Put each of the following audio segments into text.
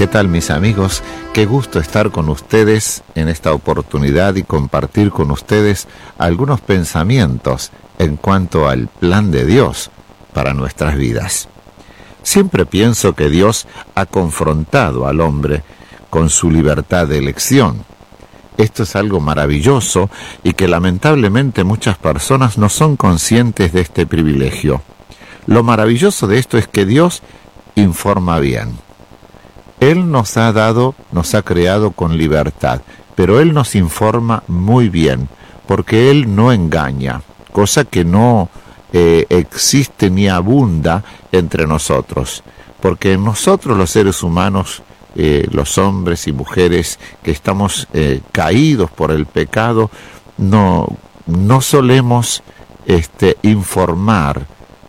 ¿Qué tal, mis amigos? Qué gusto estar con ustedes en esta oportunidad y compartir con ustedes algunos pensamientos en cuanto al plan de Dios para nuestras vidas. Siempre pienso que Dios ha confrontado al hombre con su libertad de elección. Esto es algo maravilloso y que lamentablemente muchas personas no son conscientes de este privilegio. Lo maravilloso de esto es que Dios informa bien. Él nos ha creado con libertad, pero Él nos informa muy bien, porque Él no engaña, cosa que no existe ni abunda entre nosotros, porque nosotros los seres humanos, los hombres y mujeres que estamos caídos por el pecado, no solemos informar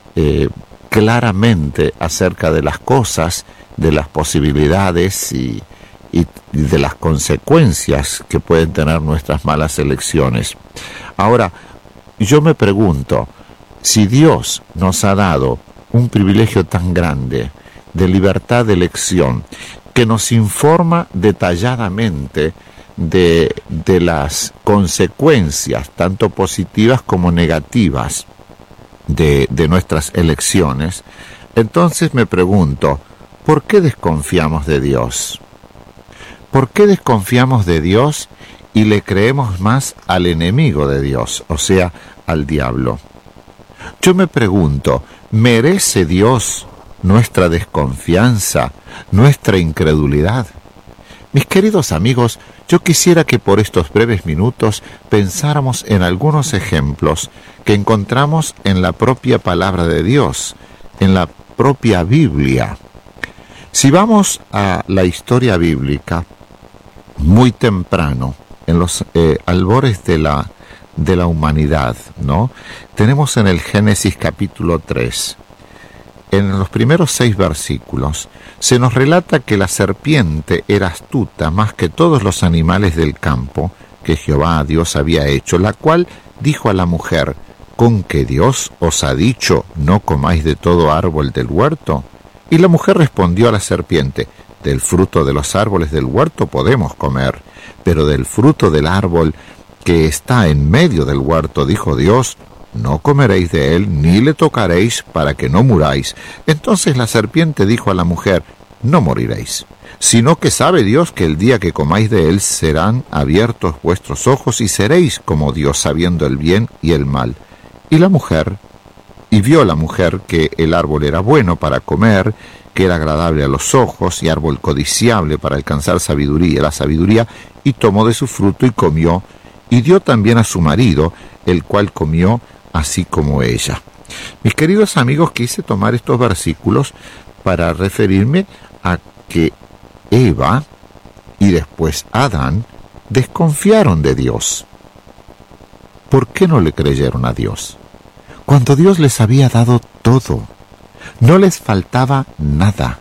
claramente acerca de las cosas, de las posibilidades y de las consecuencias que pueden tener nuestras malas elecciones. Ahora, yo me pregunto, si Dios nos ha dado un privilegio tan grande de libertad de elección, que nos informa detalladamente de las consecuencias, tanto positivas como negativas, de nuestras elecciones, entonces me pregunto, ¿por qué desconfiamos de Dios? ¿Por qué desconfiamos de Dios y le creemos más al enemigo de Dios, o sea, al diablo? Yo me pregunto, ¿merece Dios nuestra desconfianza, nuestra incredulidad? Mis queridos amigos, yo quisiera que por estos breves minutos pensáramos en algunos ejemplos que encontramos en la propia palabra de Dios, en la propia Biblia. Si vamos a la historia bíblica, muy temprano, en los albores de la humanidad, ¿no? Tenemos en el Génesis capítulo 3, en los primeros 6 versículos, se nos relata que la serpiente era astuta más que todos los animales del campo que Jehová Dios había hecho, la cual dijo a la mujer, ¿con que Dios os ha dicho, no comáis de todo árbol del huerto? Y la mujer respondió a la serpiente, del fruto de los árboles del huerto podemos comer, pero del fruto del árbol que está en medio del huerto, dijo Dios, no comeréis de él, ni le tocaréis, para que no muráis. Entonces la serpiente dijo a la mujer, no moriréis, sino que sabe Dios que el día que comáis de él serán abiertos vuestros ojos y seréis como Dios, sabiendo el bien y el mal. Y vio la mujer que el árbol era bueno para comer, que era agradable a los ojos y árbol codiciable para alcanzar la sabiduría, y tomó de su fruto y comió, y dio también a su marido, el cual comió así como ella. Mis queridos amigos, quise tomar estos versículos para referirme a que Eva y después Adán desconfiaron de Dios. ¿Por qué no le creyeron a Dios? Cuando Dios les había dado todo, no les faltaba nada.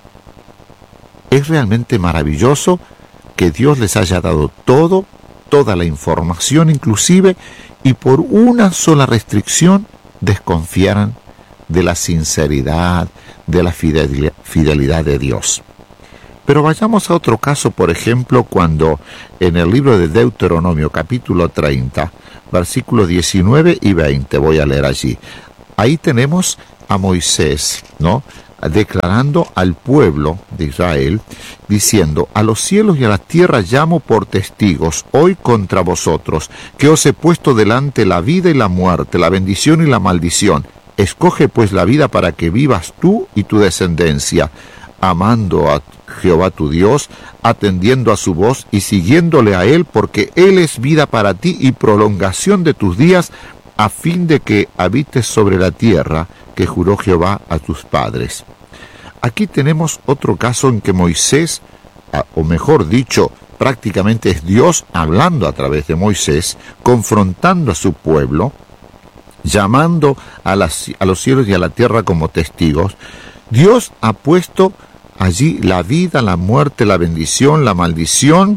Es realmente maravilloso que Dios les haya dado todo, toda la información inclusive, y por una sola restricción desconfiaran de la sinceridad, de la fidelidad de Dios. Pero vayamos a otro caso, por ejemplo, cuando en el libro de Deuteronomio, capítulo 30, versículos 19 y 20, voy a leer allí. Ahí tenemos a Moisés, ¿no?, declarando al pueblo de Israel, diciendo, a los cielos y a la tierra llamo por testigos hoy contra vosotros, que os he puesto delante la vida y la muerte, la bendición y la maldición. Escoge pues la vida para que vivas tú y tu descendencia, amando a Jehová tu Dios, atendiendo a su voz y siguiéndole a Él, porque Él es vida para ti y prolongación de tus días, a fin de que habites sobre la tierra que juró Jehová a tus padres. Aquí tenemos otro caso en que Moisés, o mejor dicho, prácticamente es Dios hablando a través de Moisés, confrontando a su pueblo, llamando a los cielos y a la tierra como testigos. Dios ha puesto allí la vida, la muerte, la bendición, la maldición,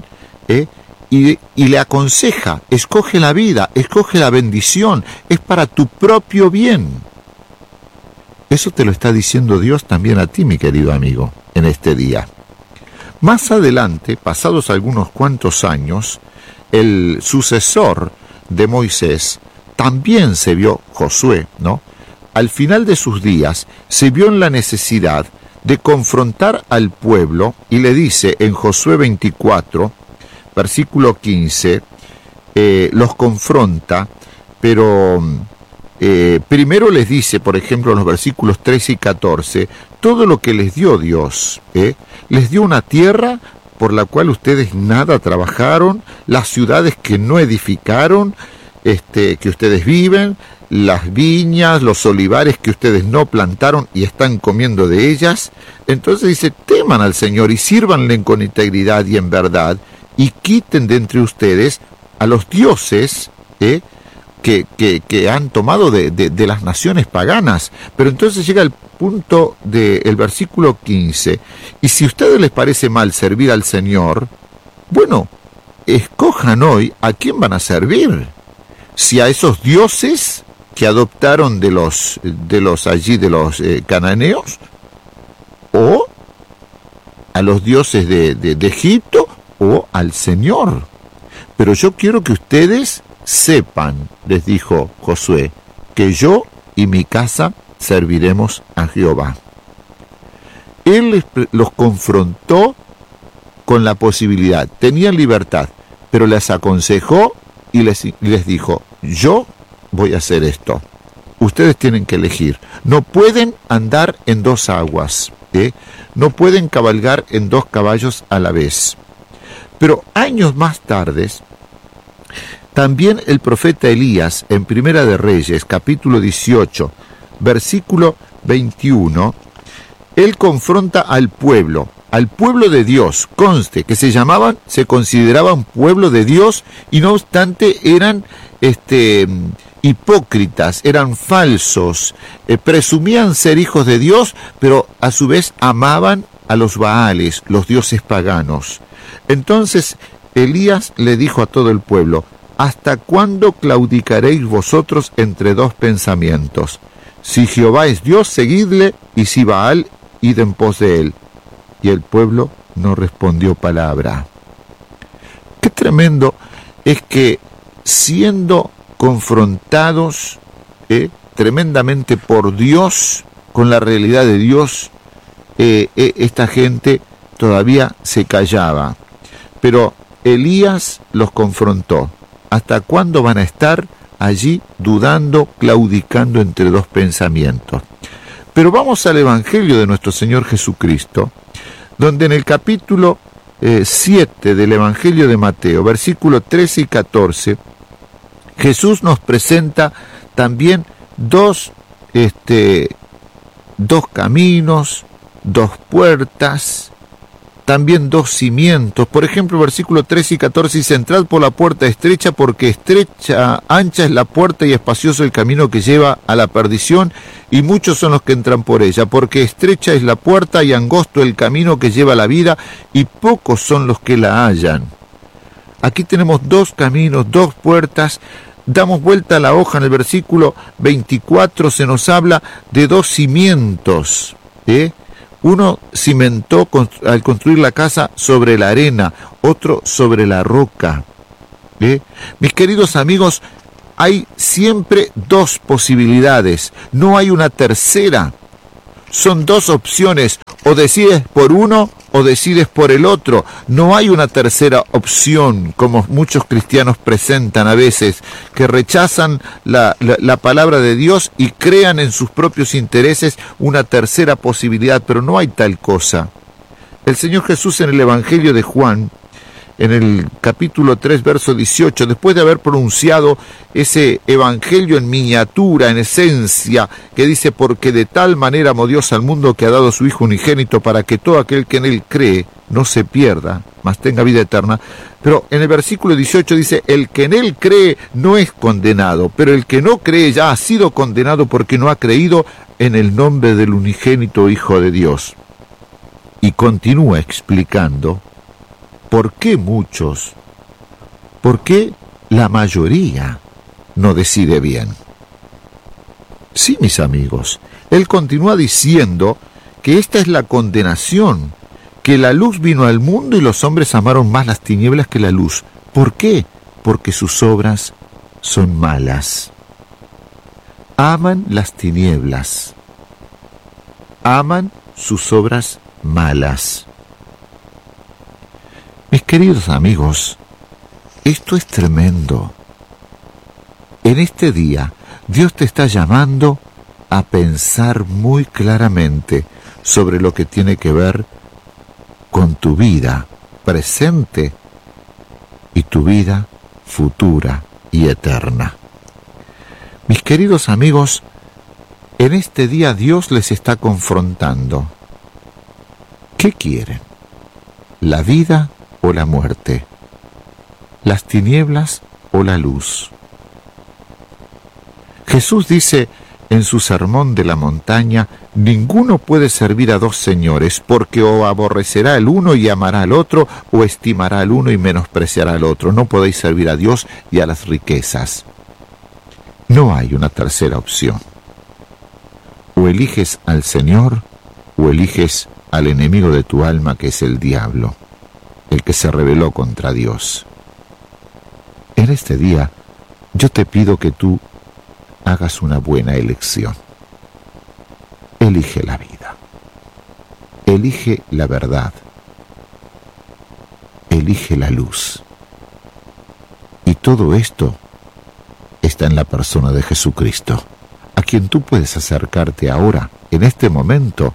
y le aconseja, escoge la vida, escoge la bendición, es para tu propio bien. Eso te lo está diciendo Dios también a ti, mi querido amigo, en este día. Más adelante, pasados algunos cuantos años, el sucesor de Moisés también se vio, Josué, ¿no? Al final de sus días se vio en la necesidad de confrontar al pueblo y le dice en Josué 24, versículo 15, los confronta, pero primero les dice, por ejemplo, en los versículos 13 y 14, todo lo que les dio Dios, les dio una tierra por la cual ustedes nada trabajaron, las ciudades que no edificaron, que ustedes viven, las viñas, los olivares que ustedes no plantaron y están comiendo de ellas. Entonces dice, teman al Señor y sírvanle con integridad y en verdad, y quiten de entre ustedes a los dioses que han tomado de las naciones paganas. Pero entonces llega el punto del versículo 15, y si a ustedes les parece mal servir al Señor, bueno, escojan hoy a quién van a servir. Si a esos dioses que adoptaron de los cananeos, o a los dioses de Egipto, o al Señor. Pero yo quiero que ustedes sepan, les dijo Josué, que yo y mi casa serviremos a Jehová. Él los confrontó con la posibilidad, tenían libertad, pero les aconsejó y les dijo, yo voy a hacer esto. Ustedes tienen que elegir. No pueden andar en dos aguas, no pueden cabalgar en dos caballos a la vez. Pero años más tarde, también el profeta Elías, en Primera de Reyes, capítulo 18, versículo 21, él confronta al pueblo de Dios, conste que se consideraban pueblo de Dios y no obstante eran hipócritas, eran falsos, presumían ser hijos de Dios, pero a su vez amaban a los Baales, los dioses paganos. Entonces Elías le dijo a todo el pueblo, ¿hasta cuándo claudicaréis vosotros entre dos pensamientos? Si Jehová es Dios, seguidle, y si Baal, id en pos de él. Y el pueblo no respondió palabra. Qué tremendo es que siendo confrontados tremendamente por Dios, con la realidad de Dios, esta gente todavía se callaba. Pero Elías los confrontó. ¿Hasta cuándo van a estar allí dudando, claudicando entre dos pensamientos? Pero vamos al Evangelio de nuestro Señor Jesucristo, donde en el capítulo 7 del Evangelio de Mateo, versículos 13 y 14, Jesús nos presenta también dos caminos, dos puertas, también dos cimientos. Por ejemplo, versículo 13 y 14 dice, entrad por la puerta estrecha, porque ancha es la puerta y espacioso el camino que lleva a la perdición, y muchos son los que entran por ella, porque estrecha es la puerta y angosto el camino que lleva a la vida, y pocos son los que la hallan. Aquí tenemos dos caminos, dos puertas. Damos vuelta a la hoja, en el versículo 24 se nos habla de dos cimientos, Uno cimentó al construir la casa sobre la arena, otro sobre la roca. Mis queridos amigos, hay siempre dos posibilidades, no hay una tercera. Son dos opciones, o decides por uno o decides por el otro. No hay una tercera opción, como muchos cristianos presentan a veces, que rechazan la palabra de Dios y crean en sus propios intereses una tercera posibilidad, pero no hay tal cosa. El Señor Jesús en el Evangelio de Juan, en el capítulo 3, verso 18, después de haber pronunciado ese evangelio en miniatura, en esencia, que dice, porque de tal manera amó Dios al mundo que ha dado a su Hijo unigénito para que todo aquel que en él cree no se pierda, mas tenga vida eterna. Pero en el versículo 18 dice, el que en él cree no es condenado, pero el que no cree ya ha sido condenado porque no ha creído en el nombre del unigénito Hijo de Dios. Y continúa explicando, ¿por qué muchos? ¿Por qué la mayoría no decide bien? Sí, mis amigos, él continúa diciendo que esta es la condenación, que la luz vino al mundo y los hombres amaron más las tinieblas que la luz. ¿Por qué? Porque sus obras son malas. Aman las tinieblas. Aman sus obras malas. Mis queridos amigos, esto es tremendo. En este día, Dios te está llamando a pensar muy claramente sobre lo que tiene que ver con tu vida presente y tu vida futura y eterna. Mis queridos amigos, en este día Dios les está confrontando. ¿Qué quieren? ¿La vida o la muerte? ¿Las tinieblas o la luz? Jesús dice en su sermón de la montaña: ninguno puede servir a dos señores, porque o aborrecerá al uno y amará al otro, o estimará al uno y menospreciará al otro. No podéis servir a Dios y a las riquezas. No hay una tercera opción. O eliges al Señor, o eliges al enemigo de tu alma, que es el diablo, el que se rebeló contra Dios. En este día, yo te pido que tú hagas una buena elección. Elige la vida. Elige la verdad. Elige la luz. Y todo esto está en la persona de Jesucristo, a quien tú puedes acercarte ahora, en este momento,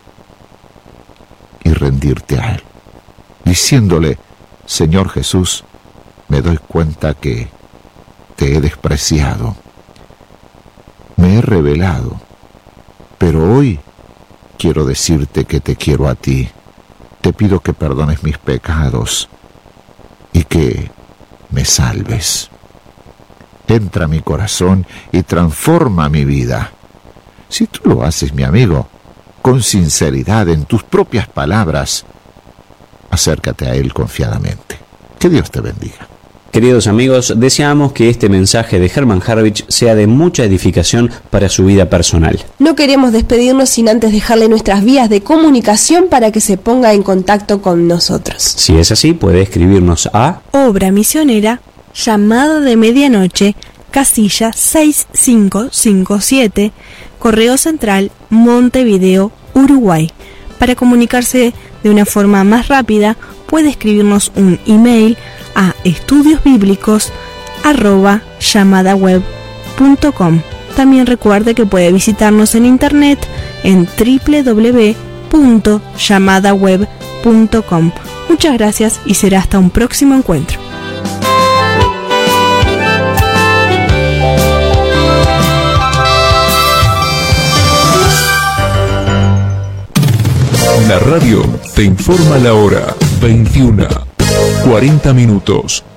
y rendirte a Él, diciéndole: Señor Jesús, me doy cuenta que te he despreciado, me he rebelado, pero hoy quiero decirte que te quiero a ti. Te pido que perdones mis pecados y que me salves. Entra a mi corazón y transforma mi vida. Si tú lo haces, mi amigo, con sinceridad, en tus propias palabras, acércate a Él confiadamente. Que Dios te bendiga. Queridos amigos, deseamos que este mensaje de Hermann Harrwich sea de mucha edificación para su vida personal. No queremos despedirnos sin antes dejarle nuestras vías de comunicación para que se ponga en contacto con nosotros. Si es así, puede escribirnos a Obra Misionera, Llamado de Medianoche, casilla 6557, Correo Central, Montevideo, Uruguay. Para comunicarse de una forma más rápida, puede escribirnos un email a estudiosbiblicos@llamadaweb.com. También recuerde que puede visitarnos en internet en www.llamadaweb.com. Muchas gracias y será hasta un próximo encuentro. La radio te informa la hora 21:40.